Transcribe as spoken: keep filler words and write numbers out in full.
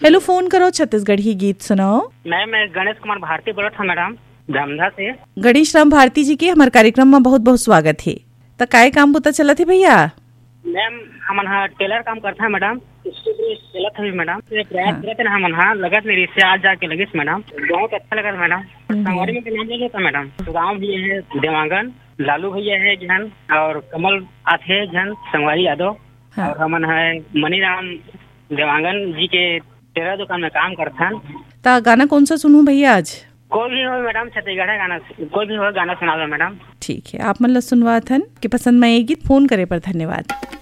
Hello, phone करो छत्तीसगढ़ी गीत सुनाओ। मैम मैं गणेश कुमार भारती बोला था मैडम, धमधा से। गणेश राम भारती जी के हमारे कार्यक्रम में बहुत बहुत स्वागत है। तो काय काम पता चला थे भैया? मैम हमन हा टेलर काम करता है मैडम, टेलर था मैडम। प्रयास करते ना हमन हा लगत मेरी से आज जाके लगिस मैडम, बहुत अच्छा लगा मैडम। संगवारी में नाम ले लेता मैडम, गाँव भी है देवांगन, लालू भैया है जन और कमल आथे जन संगवारी यादव। हाँ। और हमन है मनीराम देवांगन जी के टेलर दुकान में काम करता है। तो गाना कौन सा सुनूं भैया आज? कोई भी हो मैडम, छत्तीसगढ़ गाना कोई भी हो गाना सुना दो मैडम। ठीक है, आप मतलब सुनवा थन कि पसंद में ये गीत फोन करे पर धन्यवाद।